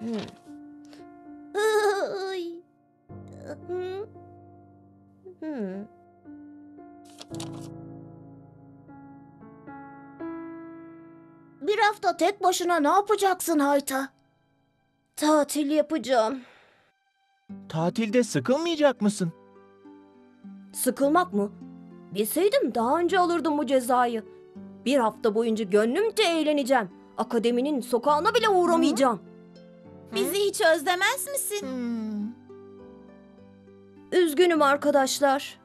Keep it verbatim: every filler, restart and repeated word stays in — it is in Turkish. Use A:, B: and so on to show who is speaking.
A: Ay. Hı. Hı. Bir hafta tek başına ne yapacaksın Hayta? Tatil yapacağım.
B: Tatilde sıkılmayacak mısın?
A: Sıkılmak mı? Bilseydim daha önce alırdım bu cezayı. Bir hafta boyunca gönlümce eğleneceğim. Akademinin sokağına bile uğramayacağım.
C: Bizi hiç özlemez misin?
A: Üzgünüm arkadaşlar.